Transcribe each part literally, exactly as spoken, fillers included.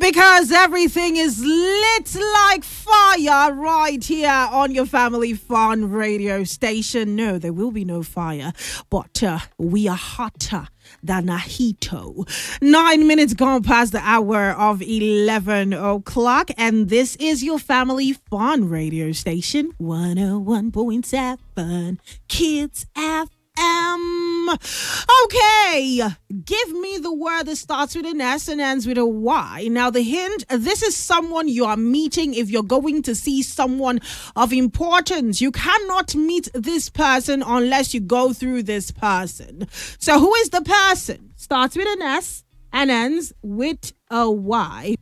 Because everything is lit like fire right here on your family fun radio station. No, there will be no fire, but uh, we are hotter than a heato. Nine minutes gone past the hour of eleven o'clock, and this is your family fun radio station, one oh one point seven Kids F M. Okay, give me the word that starts with an S and ends with a Y. Now, the hint, this is someone you are meeting if you're going to see someone of importance. You cannot meet this person unless you go through this person. So, who is the person? Starts with an S and ends with a Y.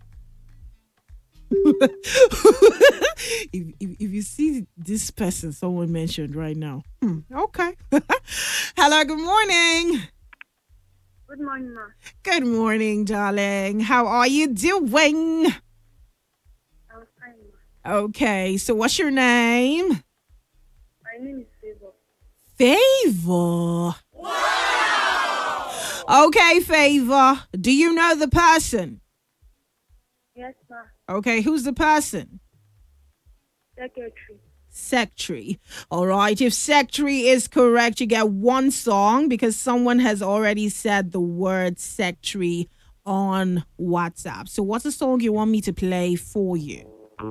if, if if you see this person someone mentioned right now, hmm, okay. Hello, good morning. Good morning, ma. Good morning, darling. How are you doing? I was fine, ma. Okay, so what's your name? My name is Favor. Favor. Wow. Okay, Favor. Do you know the person? Yes, ma. Okay, who's the person? Secretary. Secretary. All right. If secretary is correct, you get one song because someone has already said the word secretary on WhatsApp. So what's the song you want me to play for you?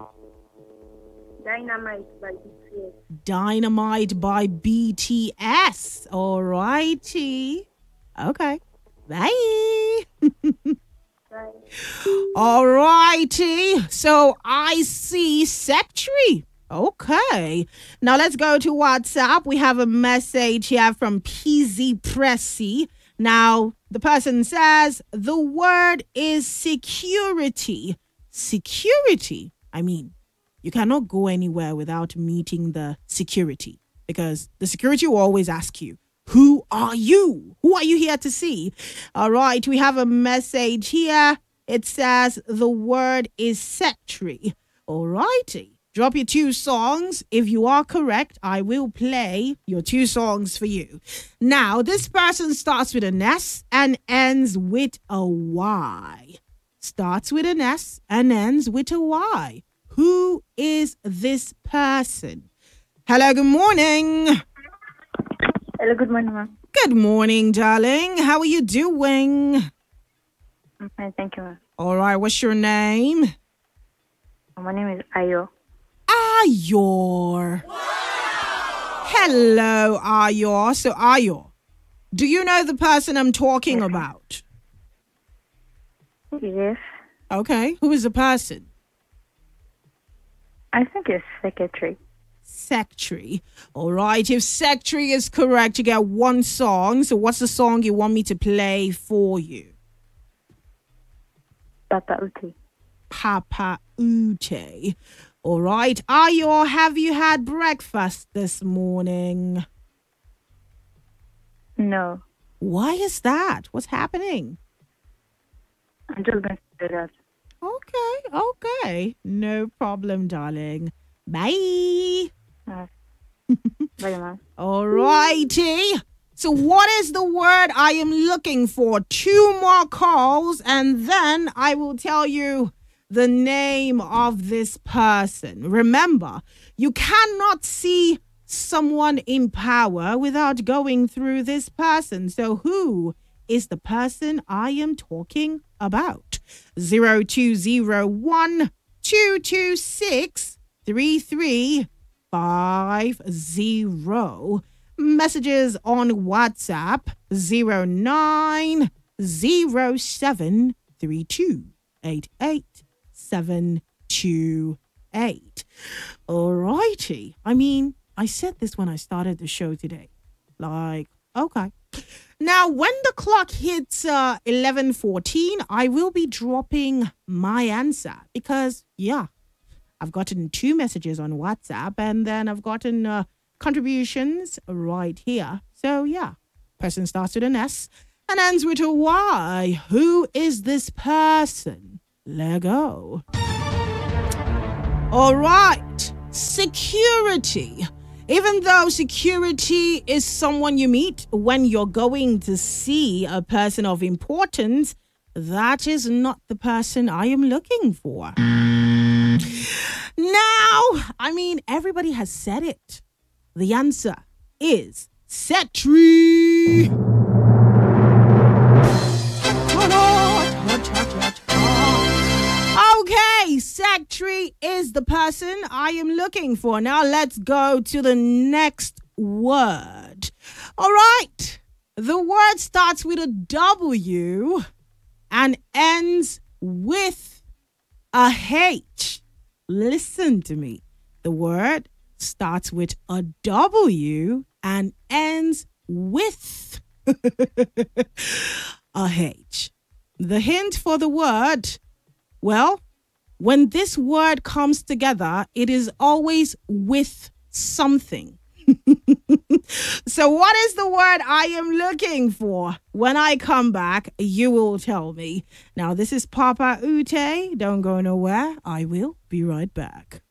Dynamite by B T S. Dynamite by B T S. All righty. Okay. Bye. Right. All righty. So I see secretary. Okay. Now let's go to WhatsApp. We have a message here from P Z Pressy. Now, the person says the word is security. Security. I mean, you cannot go anywhere without meeting the security because the security will always ask you, who are you? Who are you here to see? All right. We have a message here. It says the word is secretary. All righty. Drop your two songs. If you are correct, I will play your two songs for you. Now, this person starts with an S and ends with a Y. Starts with an S and ends with a Y. Who is this person? Hello, good morning. Hello, good morning, ma. Good morning, darling. How are you doing? I'm fine, thank you, ma. All right, what's your name? My name is Ayo. Ayor. Wow. Hello, Ayor. So, Ayor, do you know the person I'm talking Yes. about? Yes. Okay, who is the person? I think it's Secretary. Secretary. All right, if secretary is correct, you get one song. So, what's the song you want me to play for you? Papa Uti. Papa Ute. All right, Ayor, have you had breakfast this morning? No. Why is that? What's happening? I'm just going to do that. Okay, okay. No problem, darling. Bye. Uh, bye, ma. All righty. So what is the word I am looking for? Two more calls, and then I will tell you the name of this person. Remember, you cannot see someone in power without going through this person. So who is the person I am talking about? zero two zero one two two six three three five zero. Messages on WhatsApp zero nine zero seven three two eight eight seven two eight. Alrighty. I mean, I said this when I started the show today. Like, okay. Now, when the clock hits uh, eleven fourteen, I will be dropping my answer because, yeah, I've gotten two messages on WhatsApp and then I've gotten uh, contributions right here. So, yeah, person starts with an S and ends with a Y. Who is this person? Let go. All right. Security. Even though security is someone you meet when you're going to see a person of importance, that is not the person I am looking for. Now, I mean, everybody has said it. The answer is Setri. Okay, Setri is the person I am looking for. Now let's go to the next word. All right. The word starts with a W and ends with a H. Listen to me. The word starts with a W and ends with a H. The hint for the word, well, when this word comes together, it is always with something. So what is the word I am looking for? When I come back, you will tell me. Now, this is Papa Ute. Don't go nowhere. I will be right back.